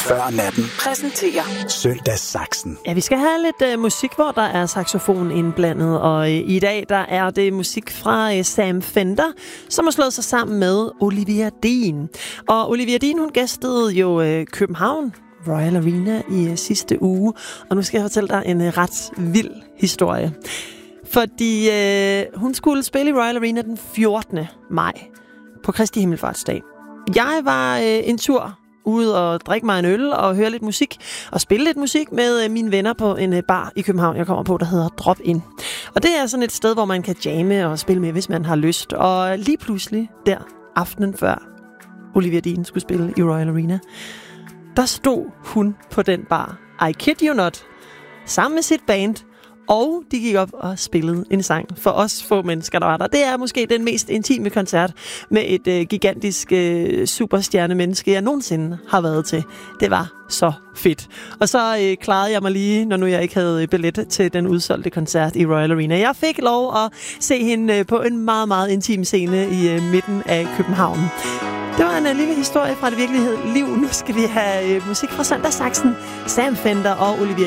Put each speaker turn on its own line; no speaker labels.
før natten præsenterer Søndagssaxen.
Ja, vi skal have lidt musik, hvor der er saxofon indblandet, og i dag der er det musik fra Sam Fender, som har slået sig sammen med Olivia Dean. Og Olivia Dean, hun gæstede jo København Royal Arena i sidste uge, og nu skal jeg fortælle dig en ret vild historie. Fordi hun skulle spille i Royal Arena den 14. maj på Kristi Himmelfartsdag. Jeg var en tur ude og drikke mig en øl og høre lidt musik og spille lidt musik med mine venner på en bar i København, jeg kommer på, der hedder Drop In. Og det er sådan et sted, hvor man kan jamme og spille med, hvis man har lyst. Og lige pludselig, der aftenen før Olivia Dean skulle spille i Royal Arena, der stod hun på den bar, I kid you not, sammen med sit band, og de gik op og spillede en sang for os få mennesker, der var der. Det er måske den mest intime koncert med et gigantisk superstjerne-menneske, jeg nogensinde har været til. Det var så fedt. Og så klarede jeg mig lige, når nu jeg ikke havde billet til den udsolgte koncert i Royal Arena. Jeg fik lov at se hende på en meget, meget intim scene i midten af København. Det var en lille historie fra det virkelige liv. Nu skal vi have musik fra Søndagssaxen, Sam Fender og Olivia